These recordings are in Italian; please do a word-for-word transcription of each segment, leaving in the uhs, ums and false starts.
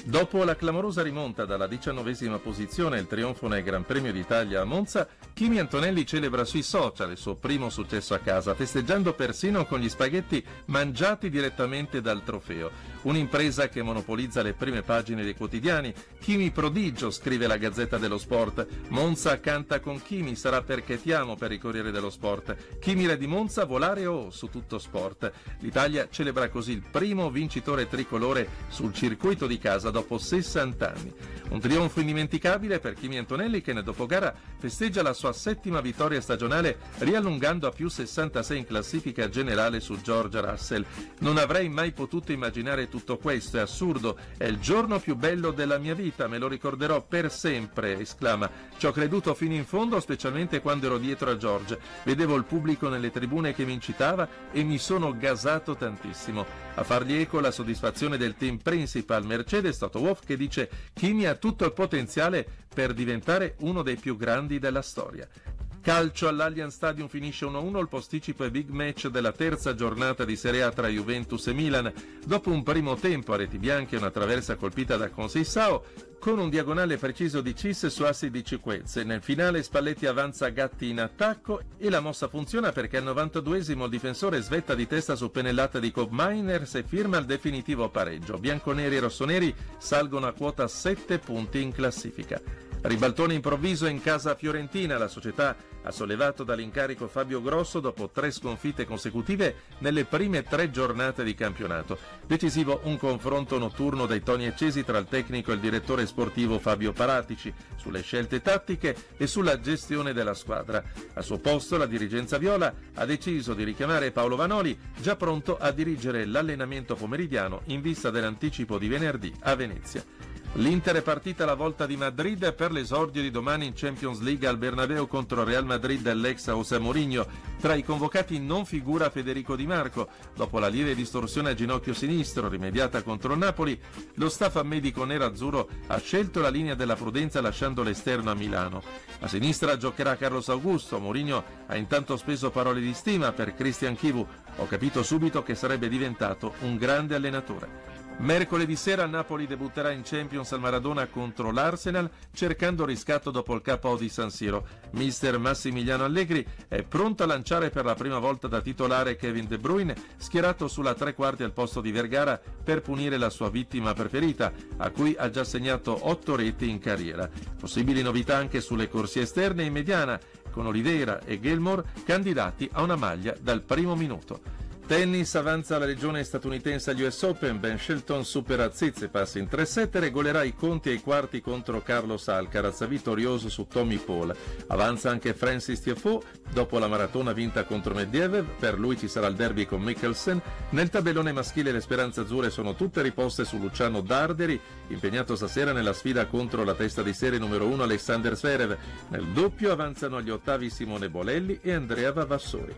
Dopo la clamorosa rimonta dalla diciannovesima posizione e il trionfo nel Gran Premio d'Italia a Monza, Kimi Antonelli celebra sui social il suo primo successo a casa, festeggiando persino con gli spaghetti mangiati direttamente dal trofeo. Un'impresa che monopolizza le prime pagine dei quotidiani. Kimi prodigio, scrive la Gazzetta dello Sport. Monza canta con Kimi, sarà perché ti amo, per il Corriere dello Sport. Kimi re di Monza, volare o oh, su Tutto Sport. L'Italia celebra così il primo vincitore tricolore sul circuito di casa dopo sessanta anni. Un trionfo indimenticabile per Kimi Antonelli, che nel dopogara festeggia la sua settima vittoria stagionale, riallungando a più sessantasei in classifica generale su George Russell. Non avrei mai potuto immaginare tutto questo, è assurdo, è il giorno più bello della mia vita, me lo ricorderò per sempre, esclama. Ci ho creduto fino in fondo, specialmente quando ero dietro a George. Vedevo il pubblico nelle tribune che mi incitava e mi sono gasato tantissimo. A fargli eco la soddisfazione del team principal Mercedes, Toto Wolff, che dice: Kimi ha tutto il potenziale per diventare uno dei più grandi della storia. Calcio, all'Allianz Stadium finisce uno a uno il posticipo e big match della terza giornata di Serie A tra Juventus e Milan. Dopo un primo tempo a reti bianche e una traversa colpita da Conceição, con un diagonale preciso di Cis su assi di Ciquezze. Nel finale Spalletti avanza Gatti in attacco e la mossa funziona perché al novantaduesimo il difensore svetta di testa su pennellata di Kob Miners e firma il definitivo pareggio. Bianconeri e rossoneri salgono a quota sette punti in classifica. Ribaltone improvviso in casa fiorentina, la società ha sollevato dall'incarico Fabio Grosso dopo tre sconfitte consecutive nelle prime tre giornate di campionato. Decisivo un confronto notturno dai toni accesi tra il tecnico e il direttore sportivo Fabio Paratici sulle scelte tattiche e sulla gestione della squadra. Al suo posto la dirigenza viola ha deciso di richiamare Paolo Vanoli, già pronto a dirigere l'allenamento pomeridiano in vista dell'anticipo di venerdì a Venezia. L'Inter è partita alla volta di Madrid per l'esordio di domani in Champions League al Bernabeu contro Real Madrid dell'ex José Mourinho. Tra i convocati non figura Federico Di Marco. Dopo la lieve distorsione a ginocchio sinistro rimediata contro il Napoli, lo staff medico nerazzurro ha scelto la linea della prudenza lasciando l'esterno a Milano. A sinistra giocherà Carlos Augusto. Mourinho ha intanto speso parole di stima per Christian Chivu. Ho capito subito che sarebbe diventato un grande allenatore. Mercoledì sera Napoli debutterà in Champions al Maradona contro l'Arsenal, cercando riscatto dopo il K O di San Siro. Mister Massimiliano Allegri è pronto a lanciare per la prima volta da titolare Kevin De Bruyne, schierato sulla tre quarti al posto di Vergara per punire la sua vittima preferita, a cui ha già segnato otto reti in carriera. Possibili novità anche sulle corsie esterne in mediana, con Oliveira e Gilmour candidati a una maglia dal primo minuto. Tennis, avanza la regione statunitense agli U S Open, Ben Shelton supera Tsitsipas in tre sette e regolerà i conti ai quarti contro Carlos Alcaraz, vittorioso su Tommy Paul. Avanza anche Francis Tiafoe, dopo la maratona vinta contro Medvedev, per lui ci sarà il derby con Mikkelsen. Nel tabellone maschile le speranze azzurre sono tutte riposte su Luciano Darderi, impegnato stasera nella sfida contro la testa di serie numero uno Alexander Zverev. Nel doppio avanzano agli ottavi Simone Bolelli e Andrea Vavassori.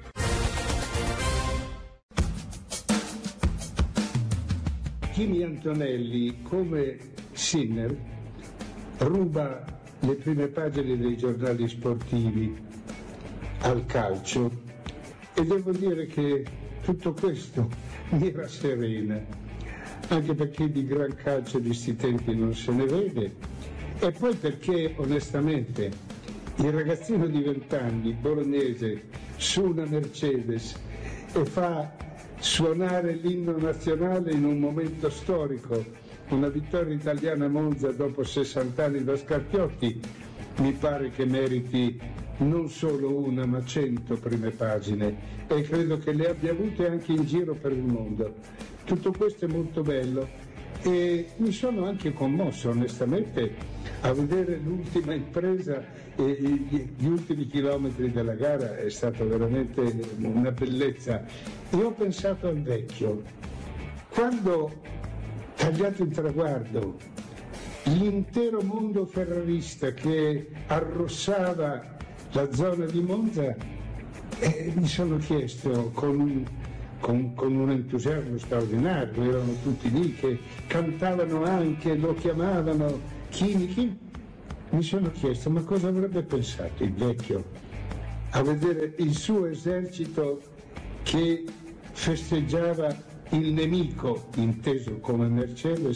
Kimi Antonelli, come Sinner, ruba le prime pagine dei giornali sportivi al calcio e devo dire che tutto questo mi rasserena, anche perché di gran calcio di sti tempi non se ne vede, e poi perché onestamente il ragazzino di vent'anni bolognese su una Mercedes e fa suonare l'inno nazionale in un momento storico, una vittoria italiana a Monza dopo sessanta anni da Scarpiotti, mi pare che meriti non solo una ma cento prime pagine, e credo che le abbia avute anche in giro per il mondo. Tutto questo è molto bello e mi sono anche commosso onestamente a vedere l'ultima impresa e gli ultimi chilometri della gara. È stata veramente una bellezza. Io ho pensato al vecchio, quando tagliato in traguardo l'intero mondo ferrarista che arrossava la zona di Monza, e mi sono chiesto con, con, con un entusiasmo straordinario, erano tutti lì che cantavano anche, lo chiamavano Kimi Kimi, mi sono chiesto ma cosa avrebbe pensato il vecchio a vedere il suo esercito che festeggiava il nemico, inteso come Mercedes,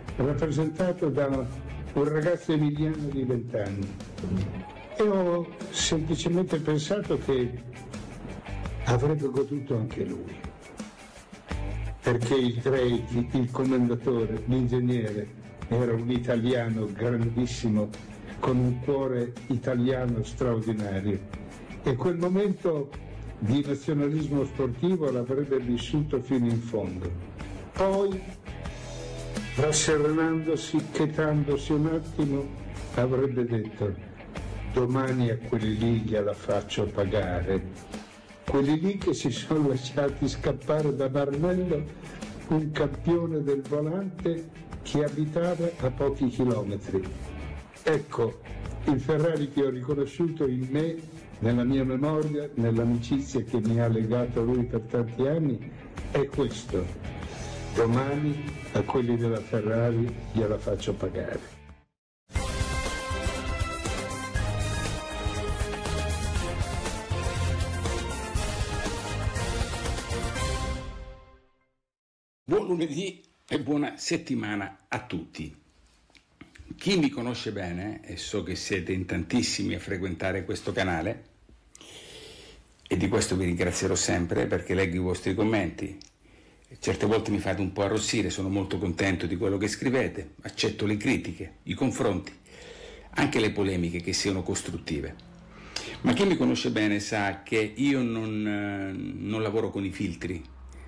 rappresentato da un ragazzo emiliano di vent'anni. E ho semplicemente pensato che avrebbe goduto anche lui, perché il Dreyfus, il commendatore, l'ingegnere, era un italiano grandissimo, con un cuore italiano straordinario, e quel momento di nazionalismo sportivo l'avrebbe vissuto fino in fondo. Poi, rasserenandosi, chetandosi un attimo, avrebbe detto: domani a quelli lì gliela faccio pagare. Quelli lì che si sono lasciati scappare da Maranello, un campione del volante che abitava a pochi chilometri. Ecco, il Ferrari che ho riconosciuto in me, nella mia memoria, nell'amicizia che mi ha legato a lui per tanti anni, è questo: domani a quelli della Ferrari gliela faccio pagare. Buon lunedì e buona settimana a tutti. Chi mi conosce bene, e so che siete in tantissimi a frequentare questo canale, e di questo vi ringrazierò sempre perché leggo i vostri commenti, certe volte mi fate un po' arrossire, sono molto contento di quello che scrivete, accetto le critiche, i confronti, anche le polemiche che siano costruttive. Ma chi mi conosce bene sa che io non, non lavoro con i filtri,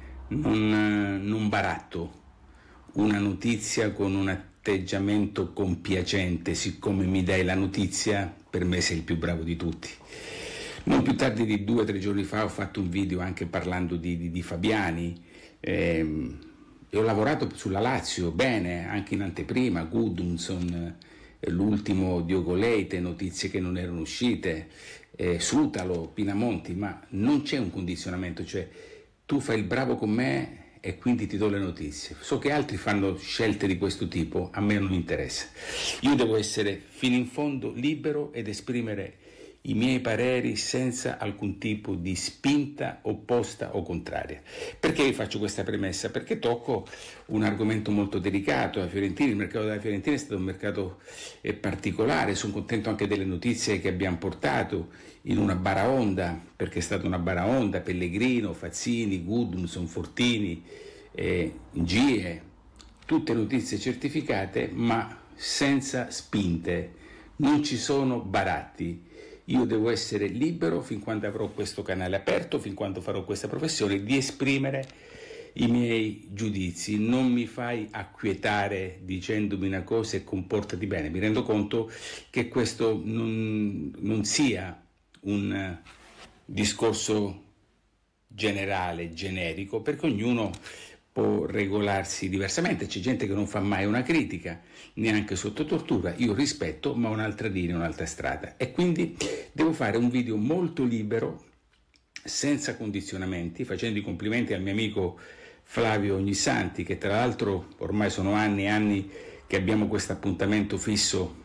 non, non baratto una notizia con un atteggiamento compiacente. Siccome mi dai la notizia, per me sei il più bravo di tutti. Non più tardi di due o tre giorni fa ho fatto un video anche parlando di, di, di Fabiani, ehm, e ho lavorato sulla Lazio bene, anche in anteprima, Gudmundsson, eh, l'ultimo Diogo Leite, notizie che non erano uscite, eh, Sutalo, Pinamonti, ma non c'è un condizionamento, cioè tu fai il bravo con me e quindi ti do le notizie. So che altri fanno scelte di questo tipo, a me non interessa. Io devo essere fino in fondo libero ed esprimere i miei pareri senza alcun tipo di spinta opposta o contraria. Perché vi faccio questa premessa? Perché tocco un argomento molto delicato. La Fiorentina, il mercato della Fiorentina è stato un mercato eh, particolare. Sono contento anche delle notizie che abbiamo portato in una baraonda, perché è stata una baraonda: Pellegrino, Fazzini, Gudmundsson, Fortini, eh, Gie, tutte notizie certificate ma senza spinte, non ci sono baratti. Io devo essere libero fin quando avrò questo canale aperto, fin quando farò questa professione, di esprimere i miei giudizi. Non mi fai acquietare dicendomi una cosa e comportati bene. Mi rendo conto che questo non, non sia un discorso generale, generico, perché ognuno può regolarsi diversamente. C'è gente che non fa mai una critica, neanche sotto tortura. Io rispetto, ma ho un'altra linea, un'altra strada, e quindi devo fare un video molto libero, senza condizionamenti, facendo i complimenti al mio amico Flavio Ognissanti, che tra l'altro ormai sono anni e anni che abbiamo questo appuntamento fisso,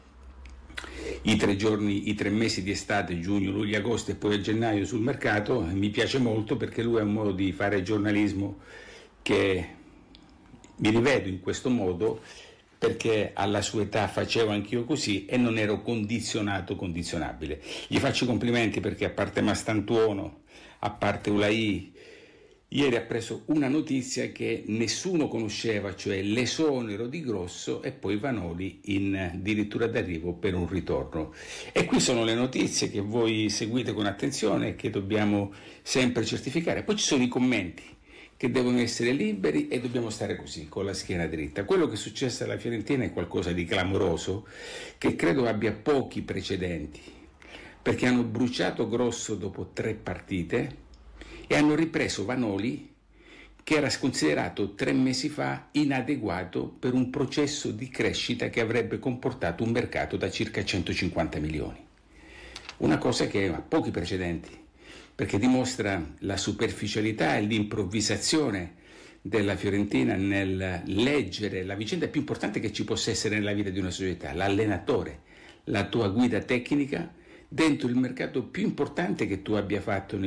i tre giorni, i tre mesi di estate, giugno, luglio, agosto e poi a gennaio sul mercato. Mi piace molto perché lui ha un modo di fare giornalismo che mi rivedo in questo modo, perché alla sua età facevo anch'io così e non ero condizionato, condizionabile. Gli faccio i complimenti perché, a parte Mastantuono, a parte Ulai, ieri ha preso una notizia che nessuno conosceva, cioè l'esonero di Grosso e poi Vanoli in addirittura d'arrivo per un ritorno. E qui sono le notizie che voi seguite con attenzione e che dobbiamo sempre certificare. Poi ci sono i commenti che devono essere liberi e dobbiamo stare così, con la schiena dritta. Quello che è successo alla Fiorentina è qualcosa di clamoroso, che credo abbia pochi precedenti, perché hanno bruciato Grosso dopo tre partite e hanno ripreso Vanoli, che era considerato tre mesi fa inadeguato per un processo di crescita che avrebbe comportato un mercato da circa centocinquanta milioni. Una cosa che ha pochi precedenti, perché dimostra la superficialità e l'improvvisazione della Fiorentina nel leggere la vicenda più importante che ci possa essere nella vita di una società, l'allenatore, la tua guida tecnica dentro il mercato più importante che tu abbia fatto negli